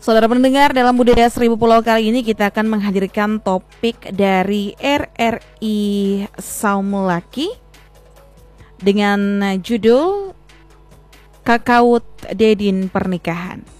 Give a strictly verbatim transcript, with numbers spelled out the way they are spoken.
Saudara pendengar, dalam Budaya Seribu Pulau kali ini kita akan menghadirkan topik dari R R I Saumulaki dengan judul Kakaut Dedin Pernikahan.